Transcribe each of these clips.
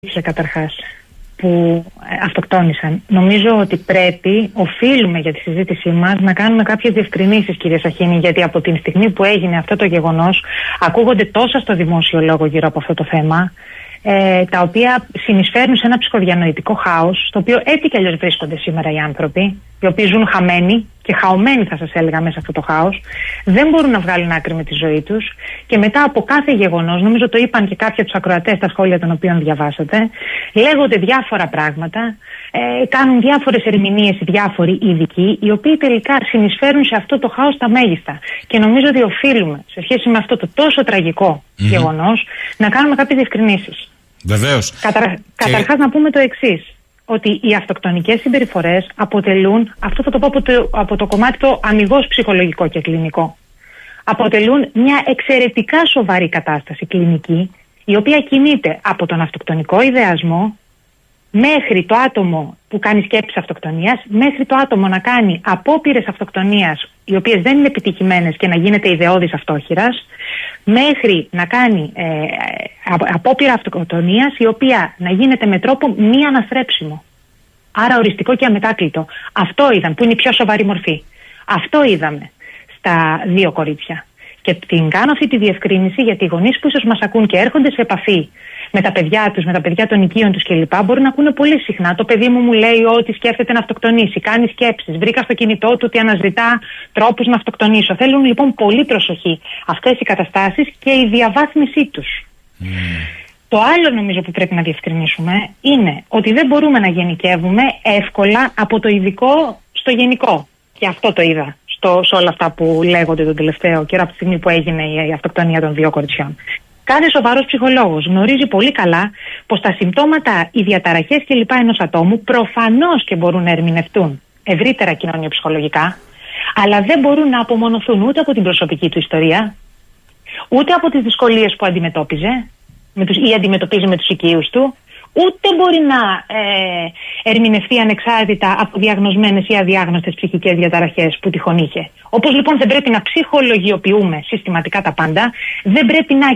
καταρχάς που αυτοκτόνησαν. Νομίζω ότι οφείλουμε για τη συζήτησή μας να κάνουμε κάποιες διευκρινήσεις, κυρία Σαχίνη, γιατί από την στιγμή που έγινε αυτό το γεγονός ακούγονται τόσα στο δημόσιο λόγο γύρω από αυτό το θέμα, τα οποία συνεισφέρουν σε ένα ψυχοδιανοητικό χάος, στο οποίο έτσι κι αλλιώς βρίσκονται σήμερα οι άνθρωποι, οι οποίοι ζουν χαμένοι και χαωμένοι, θα σας έλεγα, μέσα σε αυτό το χάος, δεν μπορούν να βγάλουν άκρη με τη ζωή τους και μετά από κάθε γεγονός, νομίζω το είπαν και κάποιοι από τους ακροατές στα σχόλια των οποίων διαβάσατε, λέγονται διάφορα πράγματα, κάνουν διάφορες ερμηνείες οι διάφοροι ειδικοί, οι οποίοι τελικά συνεισφέρουν σε αυτό το χάος τα μέγιστα. Και νομίζω ότι οφείλουμε, σε σχέση με αυτό το τόσο τραγικό γεγονός, να κάνουμε κάποιες διευκρινήσεις. Βεβαίως. Καταρχάς να πούμε το εξής, ότι οι αυτοκτονικές συμπεριφορές αποτελούν, αυτό θα το πω από το κομμάτι το αμιγώς ψυχολογικό και κλινικό, αποτελούν μια εξαιρετικά σοβαρή κατάσταση κλινική, η οποία κινείται από τον αυτοκτονικό ιδεασμό μέχρι το άτομο που κάνει σκέψεις αυτοκτονίας, μέχρι το άτομο να κάνει απόπειρες αυτοκτονίας οι οποίες δεν είναι επιτυχημένες και να γίνεται ιδεώδης αυτόχειρας, μέχρι να κάνει απόπειρα αυτοκτονίας η οποία να γίνεται με τρόπο μη αναστρέψιμο. Άρα οριστικό και αμετάκλητο. Αυτό είδαμε, που είναι η πιο σοβαρή μορφή. Αυτό είδαμε στα δύο κορίτσια. Και την κάνω αυτή τη διευκρίνηση γιατί οι γονείς που ίσως μας ακούν και έρχονται σε επαφή με τα παιδιά τους, με τα παιδιά των οικείων τους κλπ. Μπορούν να ακούνε πολύ συχνά. Το παιδί μου λέει ότι σκέφτεται να αυτοκτονήσει, κάνει σκέψεις. Βρήκα στο κινητό του ότι αναζητά τρόπους να αυτοκτονήσω. Θέλουν λοιπόν πολύ προσοχή αυτές οι καταστάσεις και η διαβάθμισή τους. Το άλλο νομίζω που πρέπει να διευκρινίσουμε είναι ότι δεν μπορούμε να γενικεύουμε εύκολα από το ειδικό στο γενικό. Και αυτό το είδα σε όλα αυτά που λέγονται τον τελευταίο καιρό, από τη στιγμή που έγινε η αυτοκτονία των δύο κοριτσιών. Κάθε σοβαρός ψυχολόγος γνωρίζει πολύ καλά πως τα συμπτώματα, οι διαταραχές κλπ. Ενός ατόμου προφανώς και μπορούν να ερμηνευτούν ευρύτερα κοινωνιοψυχολογικά, αλλά δεν μπορούν να απομονωθούν ούτε από την προσωπική του ιστορία, ούτε από τις δυσκολίες που αντιμετώπιζε ή αντιμετωπίζει με τους οικείους του, ούτε μπορεί να ερμηνευτεί ανεξάρτητα από διαγνωσμένες ή αδιάγνωστες ψυχικές διαταραχές που τυχόν είχε. Όπως λοιπόν δεν πρέπει να ψυχολογιοποιούμε συστηματικά τα πάντα, δεν πρέπει να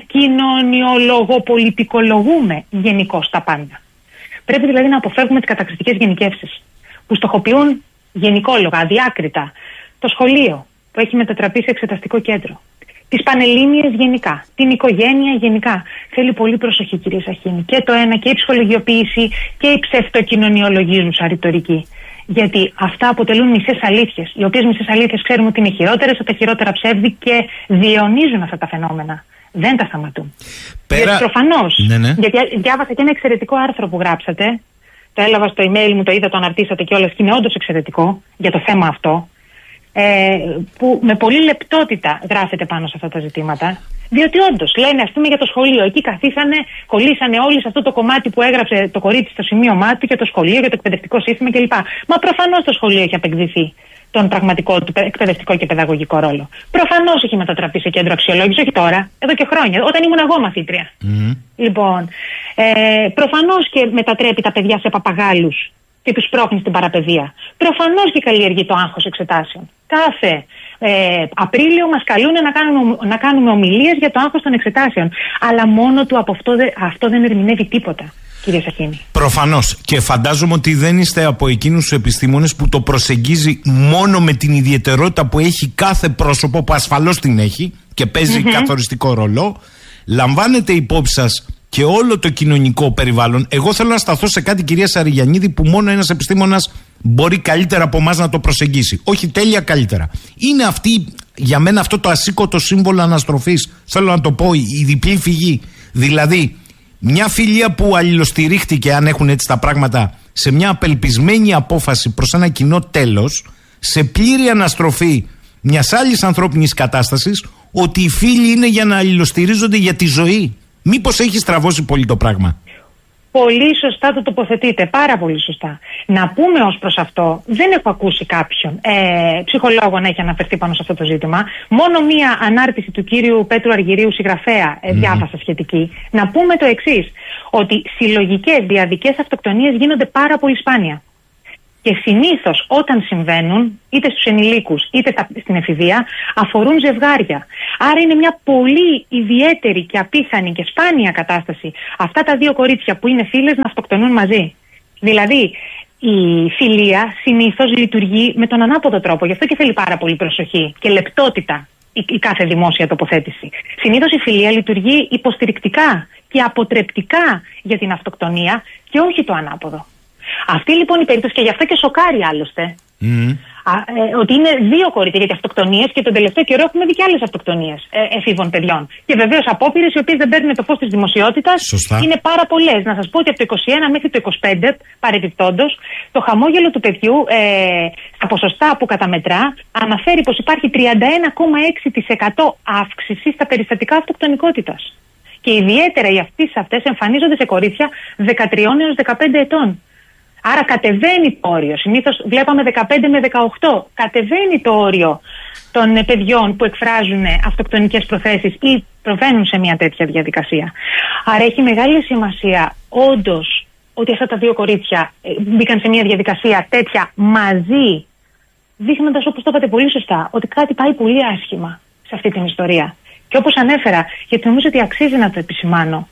κοινωνιολογοπολιτικολογούμε γενικώς τα πάντα. Πρέπει δηλαδή να αποφεύγουμε τις κατακριστικές γενικεύσεις που στοχοποιούν γενικόλογα, αδιάκριτα, το σχολείο που έχει μετατραπεί σε εξεταστικό κέντρο, τις πανελλήνιες γενικά, την οικογένεια γενικά. Θέλει πολύ προσοχή, κυρία Σαχίνη. Και το ένα, και η ψυχολογιοποίηση και η ψευτοκοινωνιολογίζουσα ρητορική. Γιατί αυτά αποτελούν μισές αλήθειες, οι οποίες μισές αλήθειες ξέρουμε ότι είναι χειρότερες από τα χειρότερα ψεύδι και διαιωνίζουν αυτά τα φαινόμενα. Δεν τα σταματούν. Γιατί προφανώς, γιατί διάβασα και ένα εξαιρετικό άρθρο που γράψατε, το έλαβα στο email μου, το είδα, το αναρτήσατε κιόλας και είναι όντως εξαιρετικό για το θέμα αυτό. Που με πολύ λεπτότητα γράφεται πάνω σε αυτά τα ζητήματα, διότι όντως λένε, ας πούμε, για το σχολείο. Εκεί καθίσανε, κολλήσανε όλοι σε αυτό το κομμάτι που έγραψε το κορίτσι στο σημείωμά του για το σχολείο, για το εκπαιδευτικό σύστημα κλπ. Μα προφανώς το σχολείο έχει απεκδηθεί τον πραγματικό του εκπαιδευτικό και παιδαγωγικό ρόλο. Προφανώς έχει μετατραπεί σε κέντρο αξιολόγηση, όχι τώρα, εδώ και χρόνια, όταν ήμουν εγώ μαθήτρια. Λοιπόν, προφανώς και μετατρέπει τα παιδιά σε παπαγάλους και τους πρόχνει στην παραπαιδεία. Προφανώς και καλλιεργεί το άγχος εξετάσεων. Κάθε Απρίλιο μας καλούν να κάνουμε ομιλίες για το άγχος των εξετάσεων. Αλλά μόνο του από αυτό δεν ερμηνεύει τίποτα, κύριε Σαχίνη. Προφανώς. Και φαντάζομαι ότι δεν είστε από εκείνους τους επιστήμονες που το προσεγγίζει μόνο με την ιδιαιτερότητα που έχει κάθε πρόσωπο, που ασφαλώς την έχει και παίζει καθοριστικό ρόλο. Λαμβάνετε υπόψη σας και όλο το κοινωνικό περιβάλλον. Εγώ θέλω να σταθώ σε κάτι, κυρία Σαριγιαννίδη, που μόνο ένας επιστήμονας μπορεί καλύτερα από εμάς να το προσεγγίσει. Όχι τέλεια, καλύτερα. Είναι αυτή, για μένα, αυτό το ασήκωτο σύμβολο αναστροφής. Θέλω να το πω, η διπλή φυγή. Δηλαδή, μια φιλία που αλληλοστηρίχτηκε, αν έχουν έτσι τα πράγματα, σε μια απελπισμένη απόφαση προς ένα κοινό τέλος, σε πλήρη αναστροφή μιας άλλης ανθρώπινης κατάστασης, ότι οι φίλοι είναι για να αλληλοστηρίζονται για τη ζωή. Μήπως έχει στραβώσει πολύ το πράγμα? Πολύ σωστά το τοποθετείτε, πάρα πολύ σωστά. Να πούμε ως προς αυτό, δεν έχω ακούσει κάποιον ψυχολόγο να έχει αναφερθεί πάνω σε αυτό το ζήτημα. Μόνο μία ανάρτηση του κύριου Πέτρου Αργυρίου, συγγραφέα, διάβασα σχετική. Να πούμε το εξής, ότι συλλογικές διαδικές αυτοκτονίες γίνονται πάρα πολύ σπάνια. Και συνήθως όταν συμβαίνουν, είτε στους ενηλίκους είτε στην εφηβεία, αφορούν ζευγάρια. Άρα είναι μια πολύ ιδιαίτερη και απίθανη και σπάνια κατάσταση αυτά τα δύο κορίτσια που είναι φίλες να αυτοκτονούν μαζί. Δηλαδή, η φιλία συνήθως λειτουργεί με τον ανάποδο τρόπο. Γι' αυτό και θέλει πάρα πολύ προσοχή και λεπτότητα η κάθε δημόσια τοποθέτηση. Συνήθως η φιλία λειτουργεί υποστηρικτικά και αποτρεπτικά για την αυτοκτονία και όχι το ανάποδο. Αυτή λοιπόν η περίπτωση, και γι' αυτό και σοκάρει άλλωστε, ότι είναι δύο κορίτσια, γιατί αυτοκτονίες, και τον τελευταίο καιρό έχουμε δει και άλλες αυτοκτονίες εφήβων παιδιών. Και βεβαίως απόπειρες οι οποίες δεν παίρνουν το φως της δημοσιότητας. Σωστά. Είναι πάρα πολλές. Να σας πω ότι από το 21 μέχρι το 25, παρεπιπτόντως, το χαμόγελο του παιδιού στα ποσοστά που καταμετρά αναφέρει πως υπάρχει 31,6% αύξηση στα περιστατικά αυτοκτονικότητας. Και ιδιαίτερα οι αυτές εμφανίζονται σε κορίτσια 13 έως 15 ετών. Άρα κατεβαίνει το όριο. Συνήθως βλέπαμε 15 με 18. Κατεβαίνει το όριο των παιδιών που εκφράζουν αυτοκτονικές προθέσεις ή προβαίνουν σε μια τέτοια διαδικασία. Άρα έχει μεγάλη σημασία όντως ότι αυτά τα δύο κορίτσια μπήκαν σε μια διαδικασία τέτοια μαζί, δείχνοντας, όπως το είπατε πολύ σωστά, ότι κάτι πάει πολύ άσχημα σε αυτή την ιστορία. Και όπως ανέφερα, γιατί νομίζω ότι αξίζει να το επισημάνω,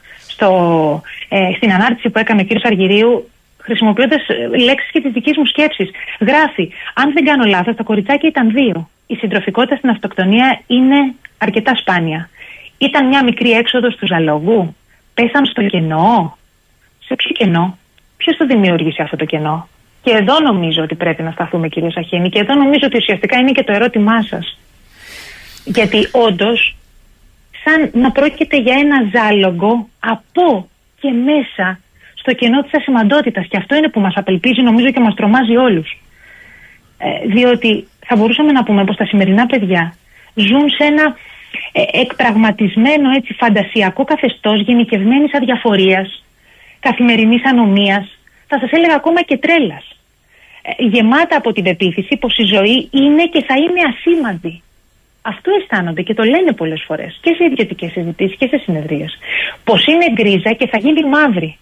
στην ανάρτηση που έκανε ο κ. Αργυρίου, χρησιμοποιώντας λέξεις και τις δικές μου σκέψεις, γράφει: αν δεν κάνω λάθος, τα κοριτσάκια ήταν δύο. Η συντροφικότητα στην αυτοκτονία είναι αρκετά σπάνια. Ήταν μια μικρή έξοδος του ζαλόγου. Πέσαν στο κενό. Σε ποιο κενό? Ποιος το δημιούργησε αυτό το κενό? Και εδώ νομίζω ότι πρέπει να σταθούμε, κύριε Σαχίνη, και εδώ νομίζω ότι ουσιαστικά είναι και το ερώτημά σας. Γιατί όντως, σαν να πρόκειται για ένα ζάλογο από και μέσα στο κενό της ασημαντότητας, και αυτό είναι που μας απελπίζει, νομίζω, και μας τρομάζει όλους. Διότι θα μπορούσαμε να πούμε πως τα σημερινά παιδιά ζουν σε ένα εκπραγματισμένο, έτσι, φαντασιακό καθεστώς γενικευμένης αδιαφορίας, καθημερινής ανομίας, θα σας έλεγα ακόμα και τρέλας. Γεμάτα από την πεποίθηση πως η ζωή είναι και θα είναι ασήμαντη. Αυτό αισθάνονται και το λένε πολλές φορές και σε ιδιωτικές συζητήσεις και σε συνεδρίες. Πως είναι γκρίζα και θα γίνει μαύρη.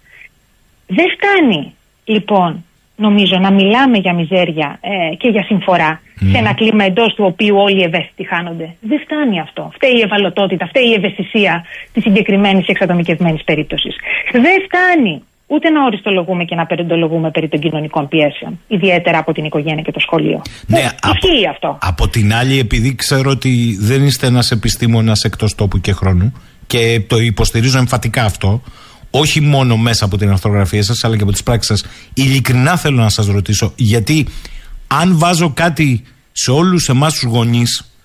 Δεν φτάνει λοιπόν, νομίζω, να μιλάμε για μιζέρια και για συμφορά σε ένα κλίμα εντός του οποίου όλοι οι ευαίσθητοι χάνονται. Δεν φτάνει αυτό. Φταίει η ευαλωτότητα, φταίει η ευαισθησία της συγκεκριμένης εξατομικευμένης περίπτωσης. Δεν φτάνει ούτε να οριστολογούμε και να περιντολογούμε περί των κοινωνικών πιέσεων, ιδιαίτερα από την οικογένεια και το σχολείο. Ναι, ισχύει αυτό. Από την άλλη, επειδή ξέρω ότι δεν είστε ένας επιστήμονας εκτός τόπου και χρόνου, και το υποστηρίζω εμφατικά αυτό, όχι μόνο μέσα από την αρθρογραφία σας, αλλά και από τις πράξεις σας, ειλικρινά θέλω να σας ρωτήσω, γιατί αν βάζω κάτι σε όλους εμάς τους γονείς,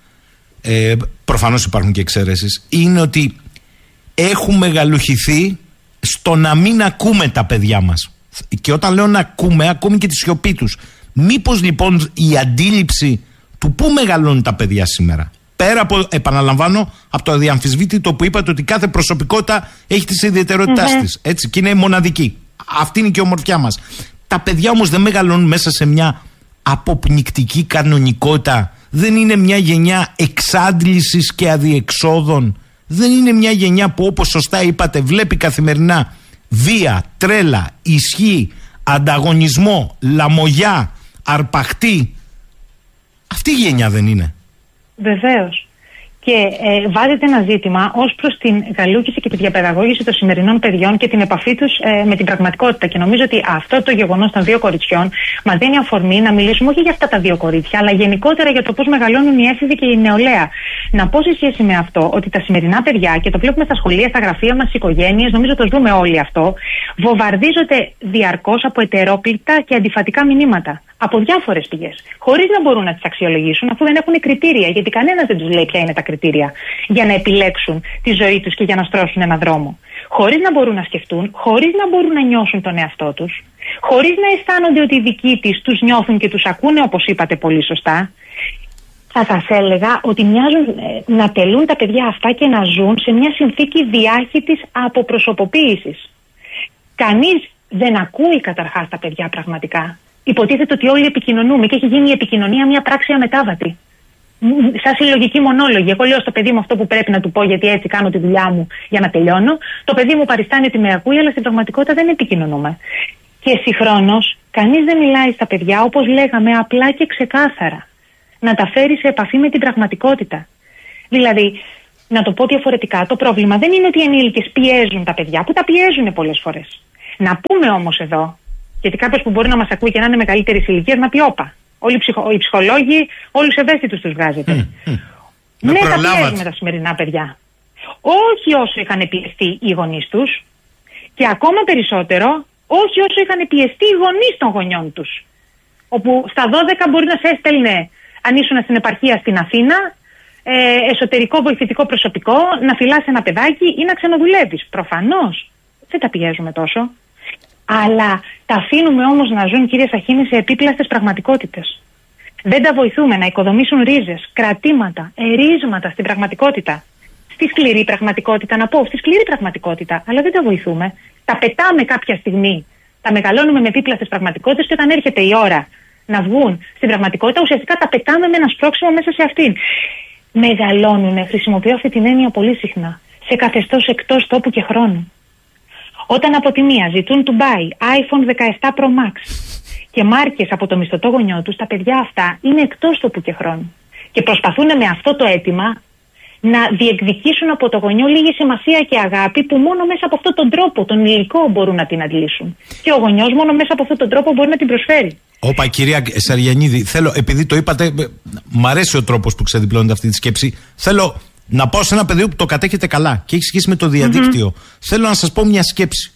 προφανώς υπάρχουν και εξαίρεσεις, είναι ότι έχουμε γαλουχηθεί στο να μην ακούμε τα παιδιά μας. Και όταν λέω να ακούμε και τη σιωπή τους. Μήπως λοιπόν η αντίληψη του πού μεγαλώνουν τα παιδιά σήμερα, πέρα από, επαναλαμβάνω, από το αδιαμφισβήτητο που είπατε ότι κάθε προσωπικότητα έχει τις ιδιαιτερότητάς της, έτσι, και είναι μοναδική. Αυτή είναι και η ομορφιά μας. Τα παιδιά όμως δεν μεγαλώνουν μέσα σε μια αποπνικτική κανονικότητα. Δεν είναι μια γενιά εξάντλησης και αδιεξόδων. Δεν είναι μια γενιά που, όπως σωστά είπατε, βλέπει καθημερινά βία, τρέλα, ισχύ, ανταγωνισμό, λαμογιά, αρπαχτή. Αυτή η γενιά δεν είναι? Βεβαίως. Και βάζεται ένα ζήτημα ως προς την γαλούκηση και τη διαπαιδαγώγηση των σημερινών παιδιών και την επαφή τους με την πραγματικότητα. Και νομίζω ότι αυτό το γεγονός των δύο κοριτσιών μας δίνει αφορμή να μιλήσουμε όχι για αυτά τα δύο κορίτσια, αλλά γενικότερα για το πώς μεγαλώνουν οι έφηβοι και η νεολαία. Να πω σε σχέση με αυτό ότι τα σημερινά παιδιά, και το βλέπουμε στα σχολεία, στα γραφεία μας, στις οικογένειες, νομίζω το ζούμε όλοι αυτό, βομβαρδίζονται διαρκώς από ετερόκλητα και αντιφατικά μηνύματα. Από διάφορες πηγές. Χωρίς να μπορούν να τις αξιολογήσουν, αφού δεν έχουν κριτήρια. Γιατί κανένας δεν τους λέει ποια είναι τα κριτήρια για να επιλέξουν τη ζωή τους και για να στρώσουν ένα δρόμο. Χωρίς να μπορούν να σκεφτούν, χωρίς να μπορούν να νιώσουν τον εαυτό τους, χωρίς να αισθάνονται ότι οι δικοί της τους νιώθουν και τους ακούνε, όπως είπατε πολύ σωστά. Θα σας έλεγα ότι μοιάζουν να τελούν τα παιδιά αυτά και να ζουν σε μια συνθήκη διάχυτης αποπροσωποποίησης. Κανείς δεν ακούει καταρχάς τα παιδιά πραγματικά. Υποτίθεται ότι όλοι επικοινωνούμε και έχει γίνει η επικοινωνία μια πράξη αμετάβατη. Σαν συλλογική μονόλογη. Εγώ λέω στο παιδί μου αυτό που πρέπει να του πω, γιατί έτσι κάνω τη δουλειά μου για να τελειώνω. Το παιδί μου παριστάνει ότι με ακούει, αλλά στην πραγματικότητα δεν επικοινωνούμε. Και συγχρόνως Κανείς δεν μιλάει στα παιδιά, όπως λέγαμε, απλά και ξεκάθαρα. Να τα φέρει σε επαφή με την πραγματικότητα. Δηλαδή, να το πω διαφορετικά, το πρόβλημα δεν είναι ότι οι ενήλικες πιέζουν τα παιδιά, που τα πιέζουν πολλές φορές. Να πούμε όμως εδώ, γιατί κάποιος που μπορεί να μας ακούει και να είναι μεγαλύτερης ηλικίας να πει όπα. Όλοι οι ψυχολόγοι, όλους ευαίσθητους τους βγάζετε. Ναι, τα πιέζουμε τα σημερινά παιδιά. Όχι όσο είχαν πιεστεί οι γονείς τους και ακόμα περισσότερο, όχι όσο είχαν πιεστεί οι γονείς των γονιών τους. Όπου στα 12 μπορεί να σε έστελνε, αν ήσουν στην επαρχία στην Αθήνα, εσωτερικό βοηθητικό προσωπικό, να φυλάς ένα παιδάκι ή να ξενοδουλεύεις. Προφανώς δεν τα πιέζουμε τόσο. Αλλά τα αφήνουμε όμως να ζουν, κύριε Σαχίνη, σε επίπλαστες πραγματικότητες. Δεν τα βοηθούμε να οικοδομήσουν ρίζες, κρατήματα, ερίσματα στην πραγματικότητα. Στη σκληρή πραγματικότητα, να πω, στη σκληρή πραγματικότητα, αλλά δεν τα βοηθούμε. Τα πετάμε κάποια στιγμή, τα μεγαλώνουμε με επίπλαστες πραγματικότητες και όταν έρχεται η ώρα να βγουν στην πραγματικότητα, ουσιαστικά τα πετάμε με ένα σπρώξιμο μέσα σε αυτήν. Μεγαλώνουν, χρησιμοποιώ αυτή την έννοια πολύ συχνά, σε καθεστώς εκτός τόπου και χρόνου. Όταν από τη μία ζητούν Dubai, iPhone 17 Pro Max και μάρκες από το μισθωτό γονιό τους, τα παιδιά αυτά είναι εκτός τόπου και χρόνου. Και προσπαθούν με αυτό το αίτημα να διεκδικήσουν από το γονιό λίγη σημασία και αγάπη που μόνο μέσα από αυτόν τον τρόπο, τον υλικό, μπορούν να την αντλήσουν. Και ο γονιός μόνο μέσα από αυτόν τον τρόπο μπορεί να την προσφέρει. Όπα, κυρία Σαριανίδη, θέλω, επειδή το είπατε, μ' αρέσει ο τρόπος που ξεδιπλώνετε αυτή τη σκέψη. Θέλω να πάω σε ένα πεδίο που το κατέχετε καλά και έχει σχέση με το διαδίκτυο. Θέλω να σας πω μια σκέψη.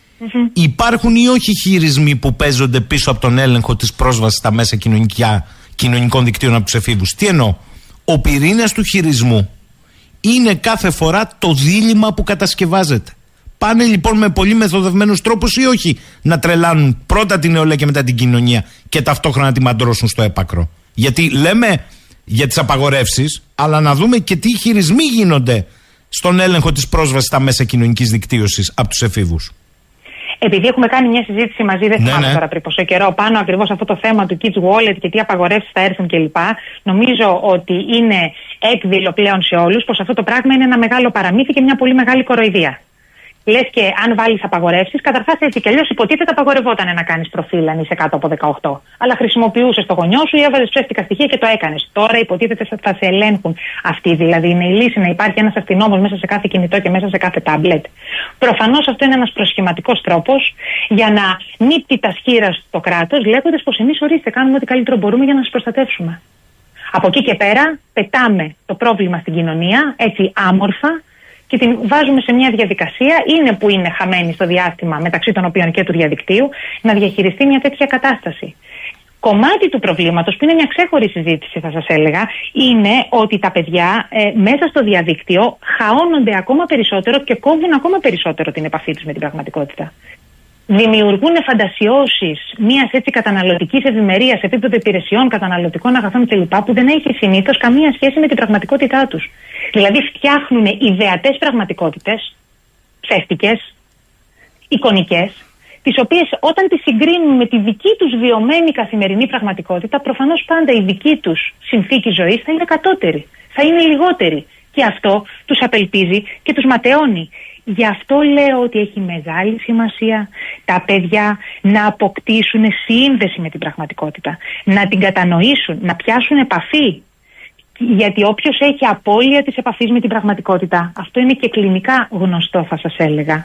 Υπάρχουν ή όχι χειρισμοί που παίζονται πίσω από τον έλεγχο της πρόσβασης στα μέσα κοινωνικών δικτύων από τους εφήβους? Τι εννοώ? Ο πυρήνας του χειρισμού είναι κάθε φορά το δίλημμα που κατασκευάζεται. Πάνε λοιπόν με πολύ μεθοδευμένους τρόπους ή όχι να τρελάνουν πρώτα την νεολαία και μετά την κοινωνία και ταυτόχρονα να τη μαντρώσουν στο έπακρο? Γιατί λέμε για τις απαγορεύσεις, αλλά να δούμε και τι χειρισμοί γίνονται στον έλεγχο της πρόσβασης στα μέσα κοινωνικής δικτύωσης από τους εφήβους. Επειδή έχουμε κάνει μια συζήτηση μαζί, δεν θυμάμαι τώρα πριν πόσο καιρό, πάνω ακριβώς αυτό το θέμα του Kids Wallet και τι απαγορεύσεις θα έρθουν κλπ. Νομίζω ότι είναι έκδηλο πλέον σε όλους πως αυτό το πράγμα είναι ένα μεγάλο παραμύθι και μια πολύ μεγάλη κοροϊδία. Λες και αν βάλεις απαγορεύσεις, καταρχάς έτσι κι αλλιώς υποτίθεται απαγορευόταν να κάνεις προφίλ αν είσαι κάτω από 18. Αλλά χρησιμοποιούσες το γονιό σου ή έβαζες ψεύτικα στοιχεία και το έκανες. Τώρα υποτίθεται θα σε ελέγχουν αυτοί. Δηλαδή είναι η λύση να υπάρχει ένας αστυνόμος μέσα σε κάθε κινητό και μέσα σε κάθε τάμπλετ. Προφανώς αυτό είναι ένας προσχηματικός τρόπος για να νύπτει τα σχήρα στο κράτος, λέγοντας πως εμείς ορίστε κάνουμε ό,τι καλύτερο μπορούμε για να σας προστατεύσουμε. Από εκεί και πέρα πετάμε το πρόβλημα στην κοινωνία έτσι άμορφα και την βάζουμε σε μια διαδικασία, είναι που είναι χαμένη στο διάστημα μεταξύ των οποίων και του διαδικτύου, να διαχειριστεί μια τέτοια κατάσταση. Κομμάτι του προβλήματος, που είναι μια ξέχωρη συζήτηση θα σας έλεγα, είναι ότι τα παιδιά μέσα στο διαδίκτυο χαώνονται ακόμα περισσότερο και κόβουν ακόμα περισσότερο την επαφή τους με την πραγματικότητα. Δημιουργούν φαντασιώσεις μιας έτσι καταναλωτικής ευημερίας σε επίπεδο υπηρεσιών, καταναλωτικών αγαθών κλπ. Που δεν έχει συνήθως καμία σχέση με την πραγματικότητά τους. Δηλαδή φτιάχνουν ιδεατές πραγματικότητες, ψεύτικες, εικονικές, τις οποίες όταν τις συγκρίνουν με τη δική τους βιωμένη καθημερινή πραγματικότητα, προφανώς πάντα η δική τους συνθήκη ζωής θα είναι κατώτερη, θα είναι λιγότερη. Και αυτό τους απελπίζει και τους ματαιώνει. Γι' αυτό λέω ότι έχει μεγάλη σημασία τα παιδιά να αποκτήσουν σύνδεση με την πραγματικότητα, να την κατανοήσουν, να πιάσουν επαφή. Γιατί όποιος έχει απώλεια της επαφής με την πραγματικότητα, αυτό είναι και κλινικά γνωστό θα σας έλεγα,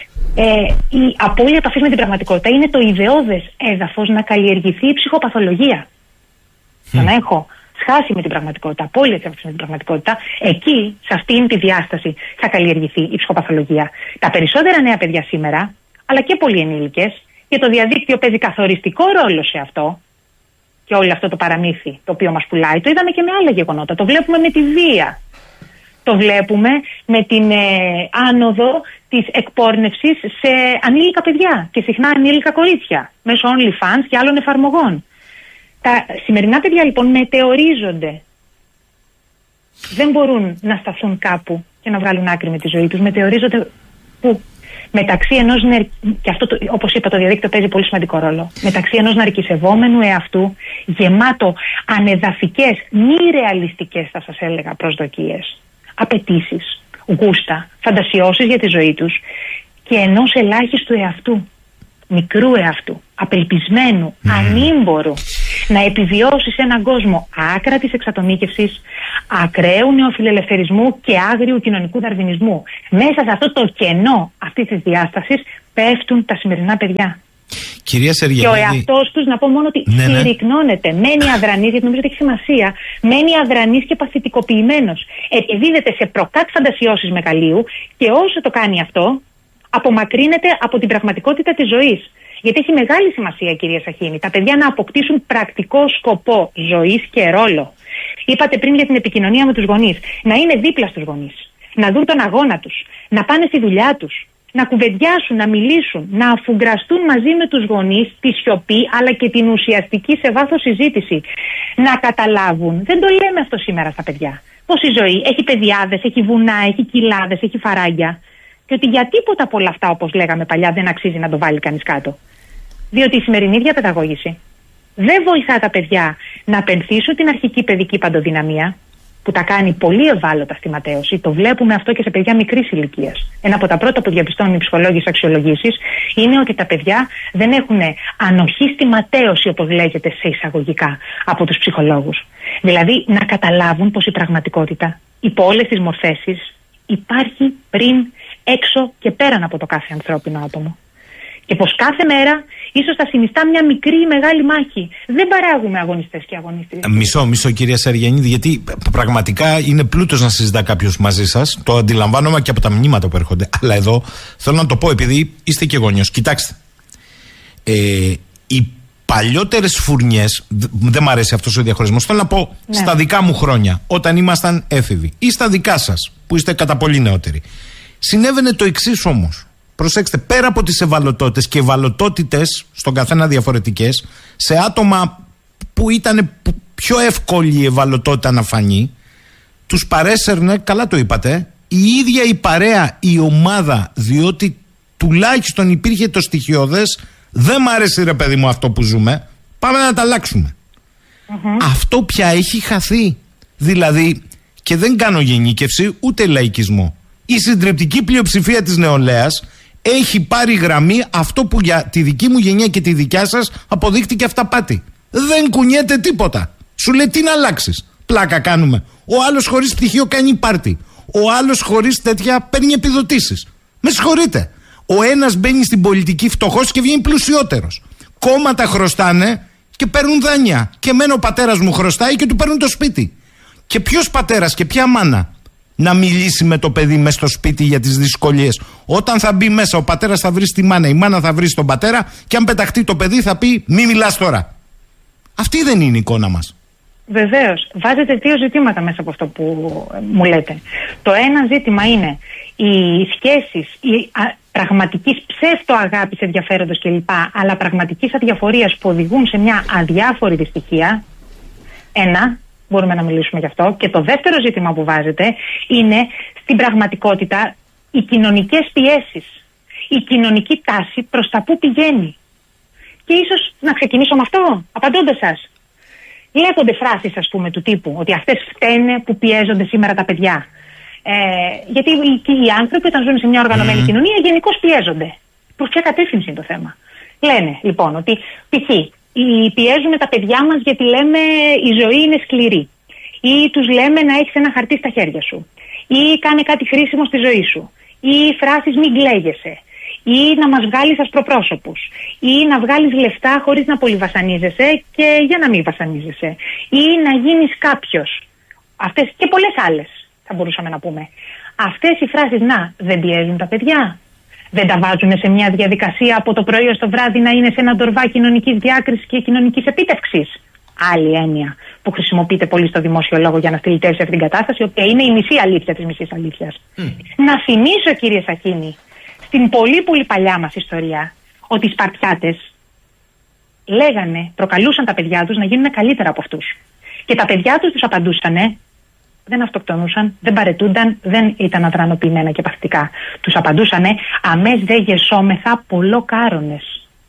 η απώλεια επαφής με την πραγματικότητα είναι το ιδεώδες έδαφος να καλλιεργηθεί η ψυχοπαθολογία. Το να έχω σχάση με την πραγματικότητα, απώλεια της επαφής με την πραγματικότητα, εκεί, σε αυτήν τη διάσταση, θα καλλιεργηθεί η ψυχοπαθολογία. Τα περισσότερα νέα παιδιά σήμερα, αλλά και πολλοί ενήλικες, και το διαδίκτυο παίζει καθοριστικό ρόλο σε αυτό, και όλο αυτό το παραμύθι το οποίο μας πουλάει, το είδαμε και με άλλα γεγονότα. Το βλέπουμε με τη βία. Το βλέπουμε με την άνοδο της εκπόρνευσης σε ανήλικα παιδιά και συχνά ανήλικα κορίτσια μέσω OnlyFans και άλλων εφαρμογών. Τα σημερινά παιδιά λοιπόν μετεωρίζονται. Δεν μπορούν να σταθούν κάπου και να βγάλουν άκρη με τη ζωή τους. Μετεωρίζονται που μεταξύ ενός, και αυτό όπως είπα το διαδίκτυο παίζει πολύ σημαντικό ρόλο, μεταξύ ενός ναρκισευόμενου εαυτού γεμάτο ανεδαφικές, μη ρεαλιστικές θα σας έλεγα προσδοκίες, απαιτήσεις, γούστα, φαντασιώσεις για τη ζωή τους και ενός ελάχιστου εαυτού, μικρού εαυτού, απελπισμένου, ανήμπορου να επιβιώσει σε έναν κόσμο άκρατης εξατομίκευσης, ακραίου νεοφιλελευθερισμού και άγριου κοινωνικού δαρβινισμού. Μέσα σε αυτό το κενό αυτής της διάστασης πέφτουν τα σημερινά παιδιά. Κυρία Σεργιανίδη, και ο εαυτός τους, να πω μόνο ότι συρρυκνώνεται, μένει αδρανής, γιατί νομίζω ότι έχει σημασία, μένει αδρανής και παθητικοποιημένος. Επιδίδεται σε προκάτ φαντασιώσεις μεγαλείου και όσο το κάνει αυτό, απομακρύνεται από την πραγματικότητα της ζωής. Γιατί έχει μεγάλη σημασία, κυρία Σαχίνη, τα παιδιά να αποκτήσουν πρακτικό σκοπό ζωής και ρόλο. Είπατε πριν για την επικοινωνία με τους γονείς. Να είναι δίπλα στους γονείς. Να δουν τον αγώνα τους. Να πάνε στη δουλειά τους. Να κουβεντιάσουν, να μιλήσουν. Να αφουγκραστούν μαζί με τους γονείς τη σιωπή αλλά και την ουσιαστική σε βάθος συζήτηση. Να καταλάβουν. Δεν το λέμε αυτό σήμερα στα παιδιά. Πως η ζωή έχει πεδιάδες, έχει βουνά, έχει κοιλάδες, έχει φαράγγια. Και ότι για τίποτα από όλα αυτά, όπως λέγαμε παλιά, δεν αξίζει να το βάλει κανείς κάτω. Διότι η σημερινή διαπαιδαγώγηση δεν βοηθά τα παιδιά να πενθήσουν την αρχική παιδική παντοδυναμία, που τα κάνει πολύ ευάλωτα στη ματέωση. Το βλέπουμε αυτό και σε παιδιά μικρής ηλικίας. Ένα από τα πρώτα που διαπιστώνουν οι ψυχολόγοι στις αξιολογήσεις είναι ότι τα παιδιά δεν έχουν ανοχή στη ματέωση, όπως λέγεται σε εισαγωγικά από τους ψυχολόγους. Δηλαδή να καταλάβουν πως η πραγματικότητα υπό όλες τις μορφές της υπάρχει πριν, έξω και πέραν από το κάθε ανθρώπινο άτομο. Και πως κάθε μέρα ίσως θα συνιστά μια μικρή ή μεγάλη μάχη. Δεν παράγουμε αγωνιστές και αγωνίστριες. Μισό κυρία Σεργιανίδη, γιατί πραγματικά είναι πλούτος να συζητά κάποιος μαζί σας. Το αντιλαμβάνομαι και από τα μηνύματα που έρχονται. Αλλά εδώ θέλω να το πω, επειδή είστε και γονιός. Κοιτάξτε, οι παλιότερες φουρνιές, δεν μ' αρέσει αυτός ο διαχωρισμός, θέλω να πω στα δικά μου χρόνια, όταν ήμασταν έφηβοι, ή στα δικά σας, που είστε κατά πολύ νεότεροι. Συνέβαινε το εξής όμως. Προσέξτε, πέρα από τις ευαλωτότητες και ευαλωτότητες στον καθένα διαφορετικές, σε άτομα που ήταν πιο εύκολη η ευαλωτότητα να φανεί, τους παρέσαιρνε, καλά το είπατε, η ίδια η παρέα, η ομάδα, διότι τουλάχιστον υπήρχε το στοιχειώδες, δεν μ' άρεσε ρε παιδί μου αυτό που ζούμε, πάμε να τα αλλάξουμε. Αυτό πια έχει χαθεί. Δηλαδή, και δεν κάνω γενίκευση ούτε λαϊκισμό, η συντριπτική πλειοψηφία της νεολαίας έχει πάρει γραμμή αυτό που για τη δική μου γενιά και τη δικιά σας αποδείχτηκε αυταπάτη. Δεν κουνιέται τίποτα. Σου λέει τι να αλλάξεις. Πλάκα κάνουμε. Ο άλλος χωρίς πτυχίο κάνει πάρτι. Ο άλλος χωρίς τέτοια παίρνει επιδοτήσεις. Με συγχωρείτε. Ο ένας μπαίνει στην πολιτική φτωχός και βγαίνει πλουσιότερος. Κόμματα χρωστάνε και παίρνουν δάνεια. Και εμένα ο πατέρας μου χρωστάει και του παίρνουν το σπίτι. Και ποιος πατέρας και ποια μάνα να μιλήσει με το παιδί μέσα στο σπίτι για τις δυσκολίες? Όταν θα μπει μέσα, ο πατέρας θα βρει στη μάνα, η μάνα θα βρει στον πατέρα, και αν πεταχτεί το παιδί θα πει μη μιλάς τώρα. Αυτή δεν είναι η εικόνα μας. Βεβαίως. Βάζετε δύο ζητήματα μέσα από αυτό που μου λέτε. Το ένα ζήτημα είναι οι σχέσεις, η πραγματικής ψεύτο-αγάπης, ενδιαφέροντος κλπ., αλλά πραγματικής αδιαφορίας που οδηγούν σε μια αδιάφορη δυστυχία. Ένα. Μπορούμε να μιλήσουμε γι' αυτό. Και το δεύτερο ζήτημα που βάζετε είναι στην πραγματικότητα οι κοινωνικές πιέσεις. Η κοινωνική τάση προς τα που πηγαίνει. Και ίσως να ξεκινήσω με αυτό, απαντώντας σας. Λέγονται φράσεις, ας πούμε, του τύπου ότι αυτές φταίνε που πιέζονται σήμερα τα παιδιά. Γιατί οι άνθρωποι, όταν ζουν σε μια οργανωμένη κοινωνία, γενικώς πιέζονται. Προς ποια κατεύθυνση είναι το θέμα? Λένε λοιπόν ότι π.χ. πιέζουμε τα παιδιά μας γιατί λέμε η ζωή είναι σκληρή, ή τους λέμε να έχεις ένα χαρτί στα χέρια σου, ή κάνε κάτι χρήσιμο στη ζωή σου, ή φράσεις μην κλαίγεσαι, ή να μας βγάλεις ασπροπρόσωπους, ή να βγάλεις λεφτά χωρίς να πολύ βασανίζεσαι και για να μην βασανίζεσαι, ή να γίνεις κάποιος. Αυτές και πολλές άλλες θα μπορούσαμε να πούμε. Αυτές οι φράσεις δεν πιέζουν τα παιδιά? Δεν τα βάζουν σε μια διαδικασία από το πρωί ως το βράδυ να είναι σε ένα ντορβά κοινωνικής διάκρισης και κοινωνικής επίτευξης? Άλλη έννοια που χρησιμοποιείται πολύ στο δημόσιο λόγο για να στυλιτεύσει αυτή την κατάσταση, η οποία είναι η μισή αλήθεια της μισής αλήθειας. Να θυμίσω, κύριε Σαχίνη, στην πολύ πολύ παλιά μας ιστορία, ότι οι Σπαρτιάτες προκαλούσαν τα παιδιά τους να γίνουν καλύτερα από αυτούς. Και τα παιδιά τους απαντούσανε, δεν αυτοκτονούσαν, δεν παρετούνταν, δεν ήταν αδρανοποιημένα και παθητικά. Τους απαντούσανε αμές δε γεσόμεθα πολλοκάρονες.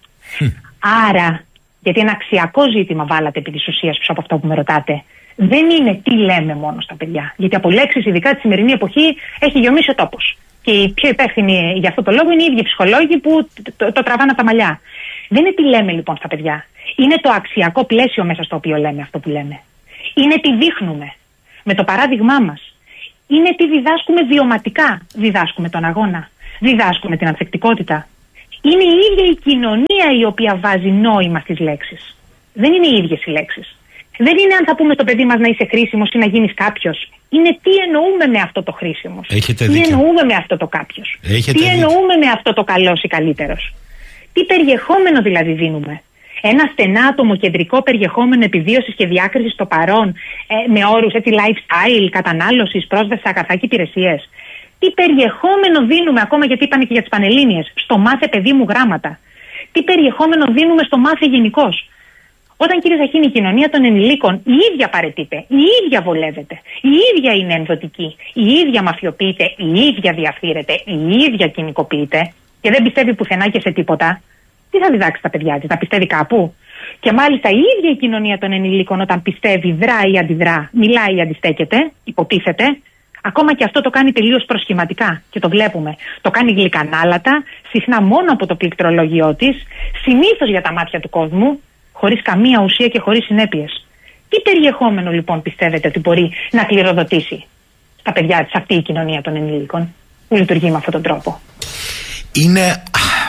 Άρα, γιατί ένα αξιακό ζήτημα βάλατε επί της ουσίας πίσω από αυτό που με ρωτάτε, δεν είναι τι λέμε μόνο στα παιδιά. Γιατί από λέξεις, ειδικά τη σημερινή εποχή, έχει γιομίσει ο τόπος. Και οι πιο υπεύθυνοι για αυτό το λόγο είναι οι ίδιοι ψυχολόγοι που το τραβάνε από τα μαλλιά. Δεν είναι τι λέμε λοιπόν στα παιδιά. Είναι το αξιακό πλαίσιο μέσα στο οποίο λέμε αυτό που λέμε. Είναι τι δείχνουμε με το παράδειγμά μας. Είναι τι διδάσκουμε βιωματικά. Διδάσκουμε τον αγώνα. Διδάσκουμε την ανθεκτικότητα. Είναι η ίδια η κοινωνία η οποία βάζει νόημα στις λέξεις. Δεν είναι οι ίδιες οι λέξεις. Δεν είναι αν θα πούμε στο παιδί μας να είσαι χρήσιμος ή να γίνεις κάποιος. Είναι τι εννοούμε με αυτό το χρήσιμος. Τι εννοούμε με αυτό το κάποιος. Τι εννοούμε με αυτό το καλός ή καλύτερος. Τι περιεχόμενο δηλαδή δίνουμε. Ένα στενά ατομοκεντρικό περιεχόμενο επιβίωσης και διάκρισης στο παρόν, με όρους έτσι lifestyle, κατανάλωσης, πρόσβαση σε αγαθά και υπηρεσίες. Τι περιεχόμενο δίνουμε, ακόμα γιατί είπανε και για τις Πανελλήνιες, στο μάθε παιδί μου γράμματα. Τι περιεχόμενο δίνουμε στο μάθε γενικώς. Όταν, κύριε Ζαχίνη, η κοινωνία των ενηλίκων η ίδια παραιτείται, η ίδια βολεύεται, η ίδια είναι ενδοτική, η ίδια μαφιοποιείται, η ίδια διαφθείρεται, η ίδια κοινικοποιείται και δεν πιστεύει πουθενά και σε τίποτα, τι θα διδάξει τα παιδιά της, να πιστεύει κάπου? Και μάλιστα η ίδια η κοινωνία των ενηλίκων, όταν πιστεύει, δρά ή αντιδρά, μιλάει ή αντιστέκεται, υποτίθεται, ακόμα και αυτό το κάνει τελείως προσχηματικά και το βλέπουμε. Το κάνει γλυκανάλατα, συχνά μόνο από το πληκτρολόγιό της, συνήθως για τα μάτια του κόσμου, χωρίς καμία ουσία και χωρίς συνέπειες. Τι περιεχόμενο λοιπόν πιστεύετε ότι μπορεί να κληροδοτήσει στα παιδιά της αυτή η κοινωνία των ενηλίκων που λειτουργεί με αυτόν τον τρόπο? Είναι,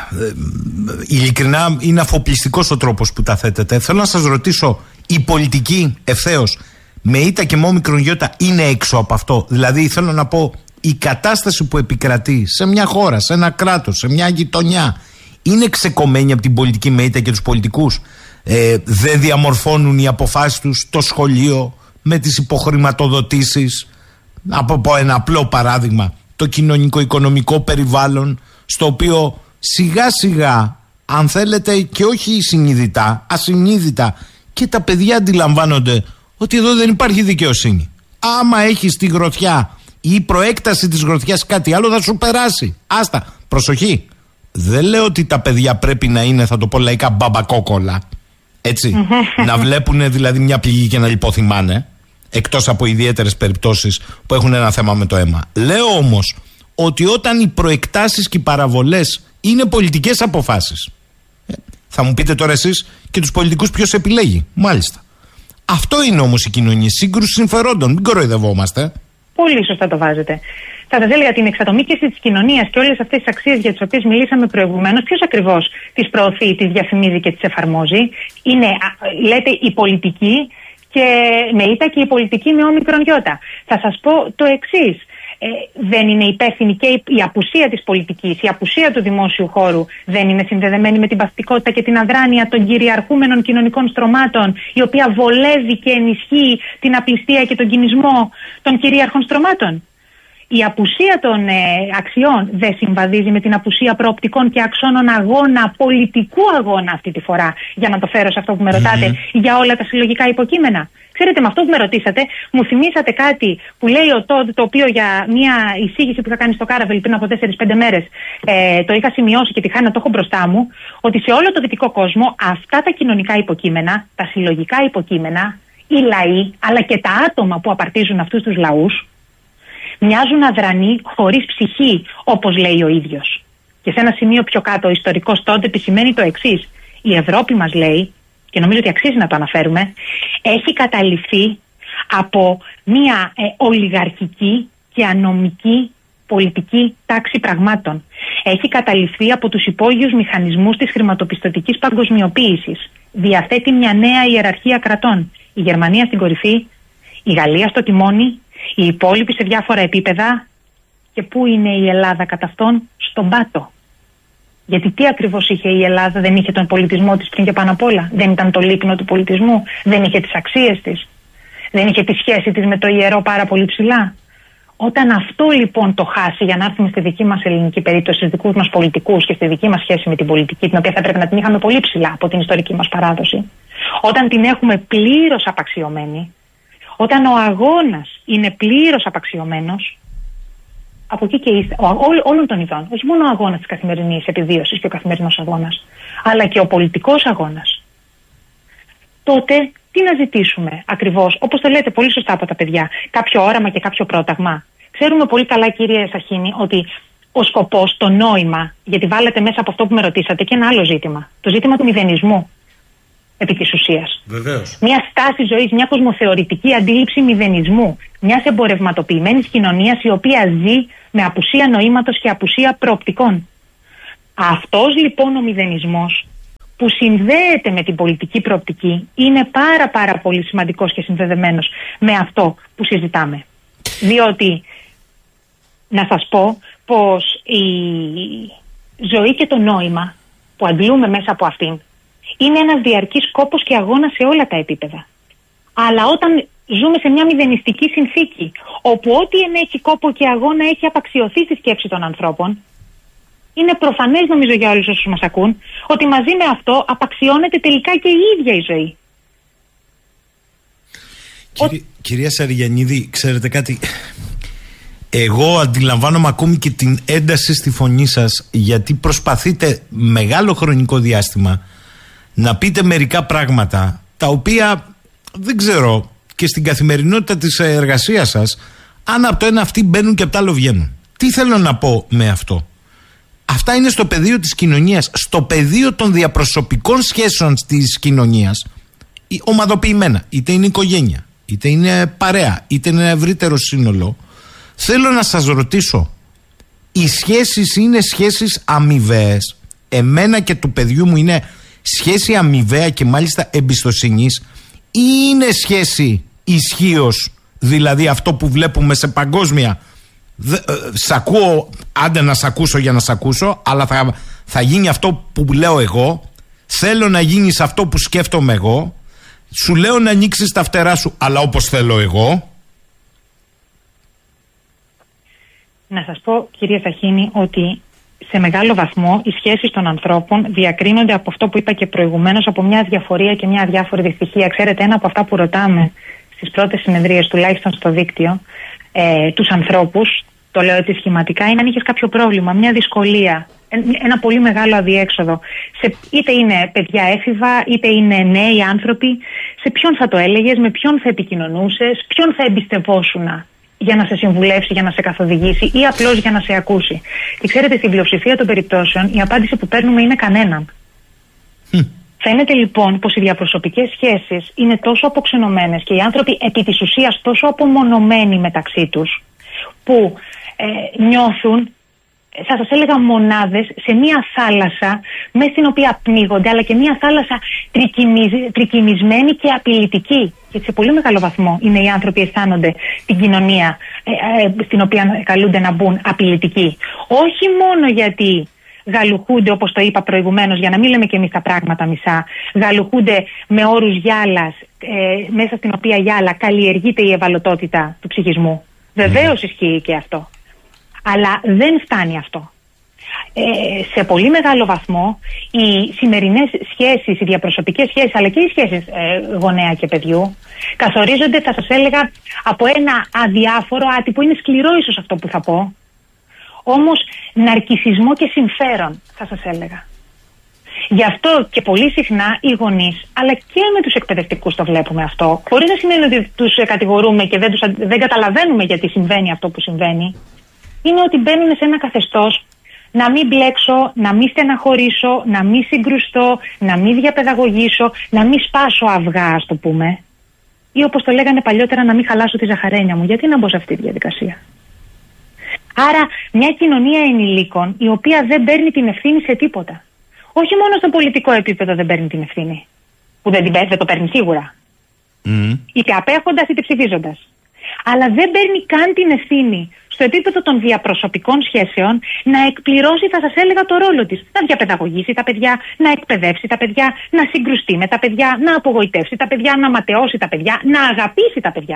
ειλικρινά, είναι αφοπλιστικός ο τρόπος που τα θέτετε. Θέλω να σας ρωτήσω, η πολιτική ευθέως με ήττα και με όμικρον γιώτα είναι έξω από αυτό? Δηλαδή θέλω να πω, η κατάσταση που επικρατεί σε μια χώρα, σε ένα κράτος, σε μια γειτονιά, είναι ξεκομμένη από την πολιτική με ήττα και τους πολιτικούς? Δεν διαμορφώνουν οι αποφάσεις τους το σχολείο με τις υποχρηματοδοτήσεις? Από πω ένα απλό παράδειγμα, το κοινωνικο-οικονομικό περιβάλλον, στο οποίο σιγά σιγά, αν θέλετε και όχι συνειδητά, ασυνείδητα, και τα παιδιά αντιλαμβάνονται ότι εδώ δεν υπάρχει δικαιοσύνη. Άμα έχεις τη γροθιά ή η προέκταση της γροθιάς κάτι άλλο, θα σου περάσει. Άστα, προσοχή. Δεν λέω ότι τα παιδιά πρέπει να είναι, θα το πω λαϊκά, μπαμπακόκολα. Έτσι. Να βλέπουν δηλαδή μια πληγή και να λιποθυμάνε, εκτός από ιδιαίτερες περιπτώσεις που έχουν ένα θέμα με το αίμα. Λέω όμως ότι όταν οι προεκτάσεις και οι παραβολές είναι πολιτικές αποφάσεις, θα μου πείτε τώρα εσείς και τους πολιτικούς ποιος επιλέγει. Μάλιστα. Αυτό είναι όμως η κοινωνία, σύγκρουση συμφερόντων. Μην κοροϊδευόμαστε. Πολύ σωστά το βάζετε. Θα σας έλεγα την εξατομίκευση της κοινωνίας και όλες αυτές τις αξίες για τις οποίες μιλήσαμε προηγουμένως, ποιος ακριβώς τις προωθεί, τις διαφημίζει και τις εφαρμόζει? Είναι, λέτε, η πολιτική και με ήττα και η πολιτική με όμικρον γιώτα. Θα σας πω το εξής. Δεν είναι υπεύθυνη και η απουσία της πολιτικής, η απουσία του δημόσιου χώρου δεν είναι συνδεδεμένη με την παθητικότητα και την αδράνεια των κυριαρχούμενων κοινωνικών στρωμάτων, η οποία βολεύει και ενισχύει την απληστία και τον κινησμό των κυρίαρχων στρωμάτων? Η απουσία των αξιών δεν συμβαδίζει με την απουσία προοπτικών και αξώνων αγώνα, πολιτικού αγώνα αυτή τη φορά, για να το φέρω σε αυτό που με ρωτάτε, για όλα τα συλλογικά υποκείμενα? Ξέρετε, με αυτό που με ρωτήσατε, μου θυμήσατε κάτι που λέει ο Τόντ, το οποίο για μια εισήγηση που είχα κάνει στο Κάραβελ πριν από 4-5 μέρες το είχα σημειώσει και τη χάρη να το έχω μπροστά μου, ότι σε όλο το δυτικό κόσμο αυτά τα κοινωνικά υποκείμενα, τα συλλογικά υποκείμενα, οι λαοί, αλλά και τα άτομα που απαρτίζουν αυτούς τους λαούς, μοιάζουν αδρανοί, χωρίς ψυχή, όπως λέει ο ίδιος. Και σε ένα σημείο πιο κάτω, ο ιστορικός Τόντ επισημαίνει το εξής. Η Ευρώπη, μας λέει, και νομίζω ότι αξίζει να το αναφέρουμε, έχει καταληφθεί από μια ολιγαρχική και ανομική πολιτική τάξη πραγμάτων. Έχει καταληφθεί από τους υπόγειους μηχανισμούς της χρηματοπιστωτικής παγκοσμιοποίησης. Διαθέτει μια νέα ιεραρχία κρατών. Η Γερμανία στην κορυφή, η Γαλλία στο τιμόνι, οι υπόλοιποι σε διάφορα επίπεδα. Και πού είναι η Ελλάδα κατά αυτόν? Στον πάτο. Γιατί τι ακριβώς είχε η Ελλάδα? Δεν είχε τον πολιτισμό της πριν και πάνω απ' όλα? Δεν ήταν το λίπνο του πολιτισμού? Δεν είχε τις αξίες της? Δεν είχε τη σχέση της με το ιερό πάρα πολύ ψηλά? Όταν αυτό λοιπόν το χάσει, για να έρθουμε στη δική μας ελληνική περίπτωση, στους δικούς μας πολιτικούς και στη δική μας σχέση με την πολιτική, την οποία θα πρέπει να την είχαμε πολύ ψηλά από την ιστορική μας παράδοση, όταν την έχουμε πλήρως απαξιωμένη, όταν ο αγώνας είναι πλήρως απαξιωμένος, από εκεί και όλων των ειδών, όχι μόνο ο αγώνας της καθημερινής επιβίωσης και ο καθημερινός αγώνας, αλλά και ο πολιτικός αγώνας, τότε τι να ζητήσουμε ακριβώς? Όπως το λέτε πολύ σωστά από τα παιδιά, κάποιο όραμα και κάποιο πρόταγμα. Ξέρουμε πολύ καλά, κύριε Σαχίνη, ότι ο σκοπός, το νόημα, γιατί βάλετε μέσα από αυτό που με ρωτήσατε και ένα άλλο ζήτημα. Το ζήτημα του μηδενισμού, επί της ουσίας. Βεβαίως. Μια στάση ζωής, μια κοσμοθεωρητική αντίληψη μηδενισμού, μιας εμπορευματοποιημένης κοινωνίας η οποία ζει με απουσία νοήματος και απουσία προοπτικών. Αυτός λοιπόν ο μηδενισμός που συνδέεται με την πολιτική προοπτική είναι πάρα πολύ σημαντικός και συνδεδεμένος με αυτό που συζητάμε. Διότι, να σας πω πως η ζωή και το νόημα που αντλούμε μέσα από αυτήν είναι ένας διαρκής κόπος και αγώνας σε όλα τα επίπεδα. Αλλά όταν ζούμε σε μια μηδενιστική συνθήκη, όπου ό,τι ενέχει κόπο και αγώνα έχει απαξιωθεί στη σκέψη των ανθρώπων, είναι προφανές νομίζω για όλους όσους μας ακούν, ότι μαζί με αυτό απαξιώνεται τελικά και η ίδια η ζωή. Κυρία Σαριγιαννίδη, ξέρετε κάτι, εγώ αντιλαμβάνομαι ακόμη και την ένταση στη φωνή σας, γιατί προσπαθείτε μεγάλο χρονικό διάστημα να πείτε μερικά πράγματα τα οποία δεν ξέρω και στην καθημερινότητα της εργασίας σας αν από το ένα αυτοί μπαίνουν και από το άλλο βγαίνουν. Τι θέλω να πω με αυτό? Αυτά είναι στο πεδίο της κοινωνίας, στο πεδίο των διαπροσωπικών σχέσεων της κοινωνίας, ομαδοποιημένα, είτε είναι οικογένεια, είτε είναι παρέα, είτε είναι ένα ευρύτερο σύνολο. Θέλω να σας ρωτήσω, οι σχέσεις είναι σχέσεις αμοιβαίες? Εμένα και του παιδιού μου είναι σχέση αμοιβαία και μάλιστα εμπιστοσύνης, ή είναι σχέση ισχύως, δηλαδή αυτό που βλέπουμε σε παγκόσμια? Σ' ακούω, άντε να σ' ακούσω για να σ' ακούσω, αλλά θα γίνει αυτό που λέω εγώ, θέλω να γίνεις αυτό που σκέφτομαι εγώ, σου λέω να ανοίξεις τα φτερά σου, αλλά όπως θέλω εγώ. Να σας πω, κυρία Σαχίνη, ότι σε μεγάλο βαθμό οι σχέσεις των ανθρώπων διακρίνονται από αυτό που είπα και προηγουμένως, από μια αδιαφορία και μια αδιάφορη δυστυχία. Ξέρετε, ένα από αυτά που ρωτάμε στις πρώτες συνεδρίες, τουλάχιστον στο δίκτυο, τους ανθρώπους, το λέω έτσι σχηματικά, είναι αν είχες κάποιο πρόβλημα, μια δυσκολία, ένα πολύ μεγάλο αδιέξοδο. Είτε είναι παιδιά έφηβα, είτε είναι νέοι άνθρωποι, σε ποιον θα το έλεγες, με ποιον θα επικοινωνούσες, ποιον θα εμπιστευόσουνα για να σε συμβουλεύσει, για να σε καθοδηγήσει ή απλώς για να σε ακούσει. Και ξέρετε, στην πλειοψηφία των περιπτώσεων η απάντηση που παίρνουμε είναι κανέναν. Φαίνεται λοιπόν πως οι διαπροσωπικές σχέσεις είναι τόσο αποξενωμένες και οι άνθρωποι επί της ουσίας τόσο απομονωμένοι μεταξύ τους, που νιώθουν, θα σας έλεγα, μονάδες σε μία θάλασσα μέσα στην οποία πνίγονται, αλλά και μία θάλασσα τρικυμισμένη και απειλητική. Γιατί σε πολύ μεγάλο βαθμό είναι οι άνθρωποι αισθάνονται την κοινωνία στην οποία καλούνται να μπουν απειλητικοί. Όχι μόνο γιατί γαλουχούνται, όπως το είπα προηγουμένως, για να μην λέμε και εμείς τα πράγματα μισά, γαλουχούνται με όρους γυάλας, μέσα στην οποία γυάλα καλλιεργείται η ευαλωτότητα του ψυχισμού. Βεβαίως ισχύει και αυτό. Αλλά δεν φτάνει αυτό. Σε πολύ μεγάλο βαθμό οι σημερινές σχέσεις, οι διαπροσωπικές σχέσεις, αλλά και οι σχέσεις γονέα και παιδιού, καθορίζονται, θα σας έλεγα, από ένα αδιάφορο άτυπο, είναι σκληρό ίσως αυτό που θα πω, όμως ναρκισσισμό και συμφέρον, θα σας έλεγα. Γι' αυτό και πολύ συχνά οι γονείς, αλλά και με τους εκπαιδευτικούς το βλέπουμε αυτό, χωρίς να σημαίνει ότι τους κατηγορούμε και δεν καταλαβαίνουμε γιατί συμβαίνει αυτό που συμβαίνει, είναι ότι μπαίνουν σε ένα καθεστώς να μην μπλέξω, να μην στεναχωρήσω, να μην συγκρουστώ, να μην διαπαιδαγωγήσω, να μην σπάσω αυγά, ας το πούμε. Ή όπως το λέγανε παλιότερα, να μην χαλάσω τη ζαχαρένια μου. Γιατί να μπω σε αυτή τη διαδικασία? Άρα μια κοινωνία ενηλίκων η οποία δεν παίρνει την ευθύνη σε τίποτα. Όχι μόνο στο πολιτικό επίπεδο δεν παίρνει την ευθύνη, που δεν το παίρνει σίγουρα, είτε απέχοντας είτε ψηφίζοντας, αλλά δεν παίρνει καν την ευθύνη στο επίπεδο των διαπροσωπικών σχέσεων να εκπληρώσει, θα σας έλεγα, το ρόλο της. Να διαπαιδαγωγήσει τα παιδιά, να εκπαιδεύσει τα παιδιά, να συγκρουστεί με τα παιδιά, να απογοητεύσει τα παιδιά, να ματαιώσει τα παιδιά, να αγαπήσει τα παιδιά.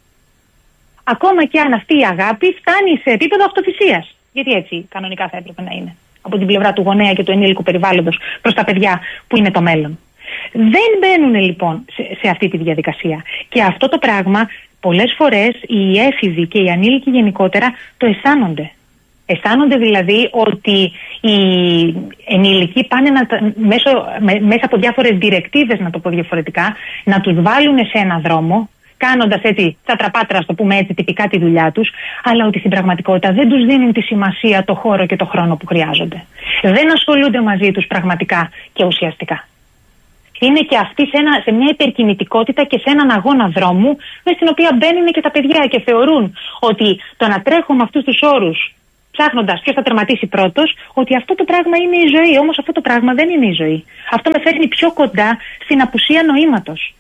Ακόμα και αν αυτή η αγάπη φτάνει σε επίπεδο αυτοθυσίας. Γιατί έτσι κανονικά θα έπρεπε να είναι. Από την πλευρά του γονέα και του ενήλικου περιβάλλοντος προς τα παιδιά που είναι το μέλλον. Δεν μπαίνουν λοιπόν σε αυτή τη διαδικασία. Και αυτό το πράγμα πολλές φορές οι έφηβοι και οι ανήλικοι γενικότερα το αισθάνονται. Αισθάνονται δηλαδή ότι οι ενήλικοι πάνε μέσα από διάφορες διρεκτίβες, να το πω διαφορετικά, να τους βάλουν σε ένα δρόμο κάνοντας έτσι τα τραπάτρα, ας το πούμε έτσι, τυπικά τη δουλειά τους, αλλά ότι στην πραγματικότητα δεν τους δίνουν τη σημασία, το χώρο και το χρόνο που χρειάζονται. Δεν ασχολούνται μαζί τους πραγματικά και ουσιαστικά. Είναι και αυτοί σε μια υπερκινητικότητα και σε έναν αγώνα δρόμου, μες στην οποία μπαίνουν και τα παιδιά και θεωρούν ότι το να τρέχω με αυτούς τους όρους, ψάχνοντας ποιος θα τερματίσει πρώτος, ότι αυτό το πράγμα είναι η ζωή. Όμως αυτό το πράγμα δεν είναι η ζωή. Αυτό με φέρνει πιο κοντά στην απουσία νοήματος.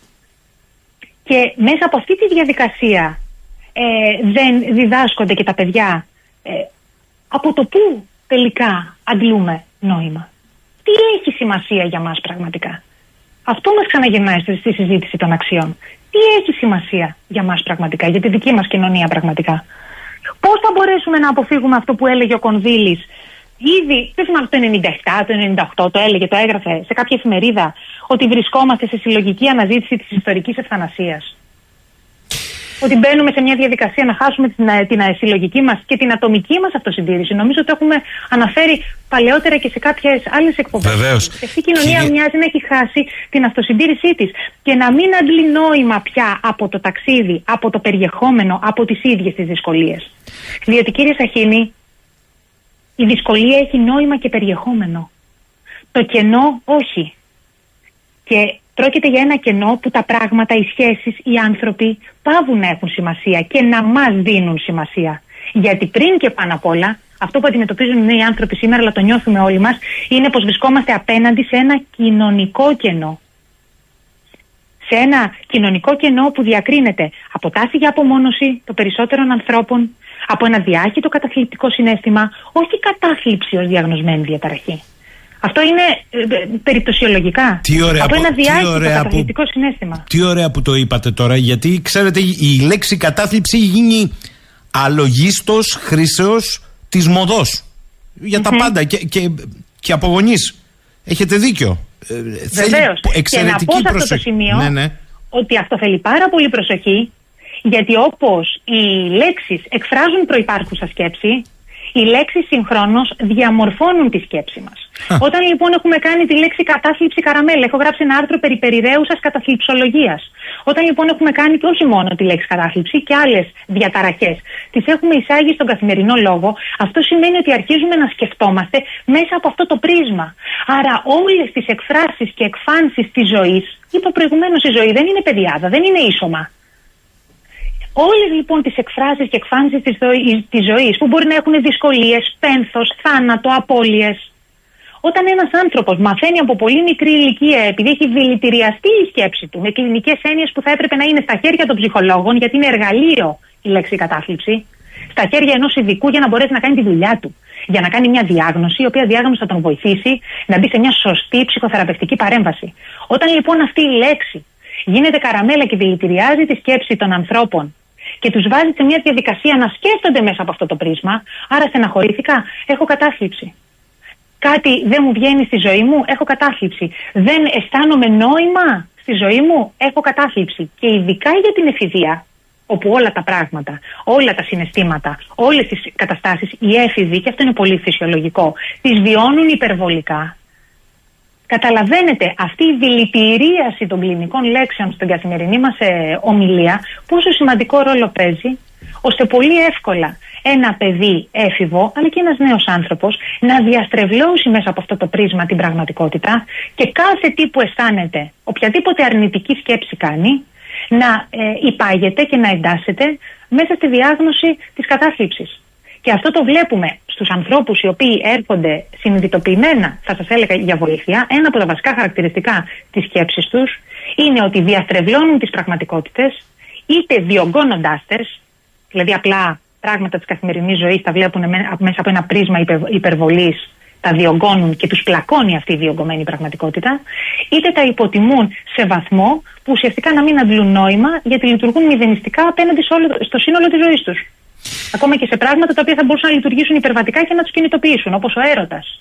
Και μέσα από αυτή τη διαδικασία δεν διδάσκονται και τα παιδιά από το πού τελικά αντλούμε νόημα. Τι έχει σημασία για μας πραγματικά. Αυτό μας ξαναγυρνάει στη συζήτηση των αξιών. Τι έχει σημασία για μας πραγματικά, για τη δική μας κοινωνία πραγματικά. Πώς θα μπορέσουμε να αποφύγουμε αυτό που έλεγε ο Κονδύλης ήδη, δεν θυμάμαι, το 97, το 98, το έλεγε, το έγραφε σε κάποια εφημερίδα, ότι βρισκόμαστε σε συλλογική αναζήτηση της ιστορικής ευθανασίας. Ότι μπαίνουμε σε μια διαδικασία να χάσουμε την συλλογική μας και την ατομική μας αυτοσυντήρηση. Νομίζω ότι το έχουμε αναφέρει παλαιότερα και σε κάποιες άλλες εκπομπές. Βεβαίως. Αυτή η κοινωνία μοιάζει να έχει χάσει την αυτοσυντήρησή της και να μην αντλεί νόημα πια από το ταξίδι, από το περιεχόμενο, από τις ίδιες τις δυσκολίες. Διότι, κύριε Σαχίνη, η δυσκολία έχει νόημα και περιεχόμενο. Το κενό όχι. Και πρόκειται για ένα κενό που τα πράγματα, οι σχέσεις, οι άνθρωποι πάβουν να έχουν σημασία και να μας δίνουν σημασία. Γιατί πριν και πάνω απ' όλα, αυτό που αντιμετωπίζουν οι νέοι άνθρωποι σήμερα, αλλά το νιώθουμε όλοι μας, είναι πως βρισκόμαστε απέναντι σε ένα κοινωνικό κενό. Σε ένα κοινωνικό κενό που διακρίνεται από τάση για απομόνωση των περισσότερων ανθρώπων, από ένα διάχυτο καταθλιπτικό συναίσθημα, όχι κατάθλιψη ως διαγνωσμένη διαταραχή. Αυτό είναι περιπτωσιολογικά. Από ένα διάχυτο καταθλιπτικό συναίσθημα. Τι ωραία που το είπατε τώρα, γιατί ξέρετε, η λέξη κατάθλιψη γίνει αλογίστος χρήσεως της μοδός. Για τα πάντα και από γονείς. Έχετε δίκιο. Βεβαίως. Και να πω σε αυτό το σημείο ότι αυτό θέλει πάρα πολύ προσοχή, γιατί όπως οι λέξεις εκφράζουν προϋπάρχουσα σκέψη, οι λέξεις συγχρόνως διαμορφώνουν τη σκέψη μας. Όταν λοιπόν έχουμε κάνει τη λέξη κατάθλιψη καραμέλα, έχω γράψει ένα άρθρο περί περιραίουσας καταθλιψολογίας. Όταν λοιπόν έχουμε κάνει και όχι μόνο τη λέξη κατάθλιψη και άλλες διαταραχές, τις έχουμε εισάγει στον καθημερινό λόγο, αυτό σημαίνει ότι αρχίζουμε να σκεφτόμαστε μέσα από αυτό το πρίσμα. Άρα όλες τις εκφράσεις και εκφάνσεις της ζωής, είπα προηγουμένως, η ζωή δεν είναι παιδιάδα, δεν είναι ίσωμα. Όλες λοιπόν τις εκφράσεις και εκφάνσεις της ζωής που μπορεί να έχουν δυσκολίες, πένθος, θάνατο, απώλειες. Όταν ένας άνθρωπος μαθαίνει από πολύ μικρή ηλικία, επειδή έχει δηλητηριαστεί η σκέψη του με κλινικές έννοιες που θα έπρεπε να είναι στα χέρια των ψυχολόγων, γιατί είναι εργαλείο η λέξη κατάθλιψη, στα χέρια ενός ειδικού για να μπορέσει να κάνει τη δουλειά του. Για να κάνει μια διάγνωση, η οποία διάγνωση θα τον βοηθήσει να μπει σε μια σωστή ψυχοθεραπευτική παρέμβαση. Όταν λοιπόν αυτή η λέξη γίνεται καραμέλα και δηλητηριάζει τη σκέψη των ανθρώπων και τους βάζει σε μια διαδικασία να σκέφτονται μέσα από αυτό το πρίσμα, άρα στεναχωρήθηκα, έχω κατάθλιψη. Κάτι δεν μου βγαίνει στη ζωή μου, έχω κατάθλιψη. Δεν αισθάνομαι νόημα στη ζωή μου, έχω κατάθλιψη. Και ειδικά για την εφηβεία, όπου όλα τα πράγματα, όλα τα συναισθήματα, όλες τις καταστάσεις, οι έφηβοι, και αυτό είναι πολύ φυσιολογικό, τις βιώνουν υπερβολικά. Καταλαβαίνετε αυτή η δηλητηρίαση των κλινικών λέξεων στην καθημερινή μας ομιλία, πόσο σημαντικό ρόλο παίζει, ώστε πολύ εύκολα ένα παιδί έφηβο, αλλά και ένας νέος άνθρωπος, να διαστρεβλώσει μέσα από αυτό το πρίσμα την πραγματικότητα και κάθε τι που αισθάνεται, οποιαδήποτε αρνητική σκέψη κάνει, να υπάγεται και να εντάσσεται μέσα στη διάγνωση της κατάθλιψης. Και αυτό το βλέπουμε στους ανθρώπους οι οποίοι έρχονται συνειδητοποιημένα, θα σας έλεγα, για βοήθεια. Ένα από τα βασικά χαρακτηριστικά της σκέψης τους είναι ότι διαστρεβλώνουν τις πραγματικότητες, είτε διωγγώνοντάς τες, δηλαδή απλά πράγματα της καθημερινής ζωής τα βλέπουν μέσα από ένα πρίσμα υπερβολής, τα διωγγώνουν και τους πλακώνει αυτή η διωγγωμένη πραγματικότητα, είτε τα υποτιμούν σε βαθμό που ουσιαστικά να μην αντλούν νόημα, γιατί λειτουργούν μηδενιστικά απέναντι στο σύνολο της ζωής τους. Ακόμα και σε πράγματα τα οποία θα μπορούσαν να λειτουργήσουν υπερβατικά και να τους κινητοποιήσουν, όπως ο έρωτας.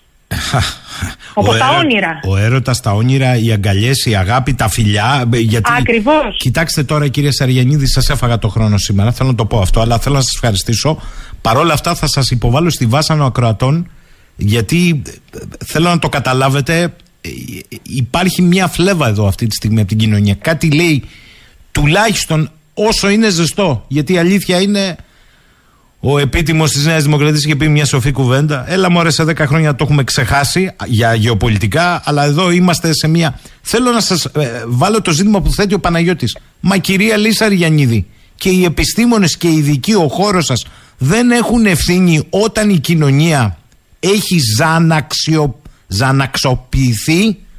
Όπως τα όνειρα. Ο έρωτας, τα όνειρα, οι αγκαλιές, η αγάπη, τα φιλιά. Γιατί... Ακριβώς. Κοιτάξτε τώρα, κύριε Σαριανίδη, σας έφαγα το χρόνο σήμερα. Θέλω να το πω αυτό, αλλά θέλω να σας ευχαριστήσω. Παρ' όλα αυτά, θα σας υποβάλω στη βάσανο ακροατών, γιατί θέλω να το καταλάβετε. Υπάρχει μια φλέβα εδώ αυτή τη στιγμή από την κοινωνία. Κάτι λέει τουλάχιστον όσο είναι ζεστό. Γιατί η αλήθεια είναι, ο επίτιμος της Νέας Δημοκρατίας είχε πει μια σοφή κουβέντα. Έλα μωρέ, σε 10 χρόνια το έχουμε ξεχάσει για γεωπολιτικά, αλλά εδώ είμαστε σε μια... Θέλω να σας βάλω το ζήτημα που θέτει ο Παναγιώτης. Μα κυρία Λύσα Αργιαννίδη, και οι επιστήμονες και οι ειδικοί, ο χώρος σας, δεν έχουν ευθύνη όταν η κοινωνία έχει ζαναξιοποιηθεί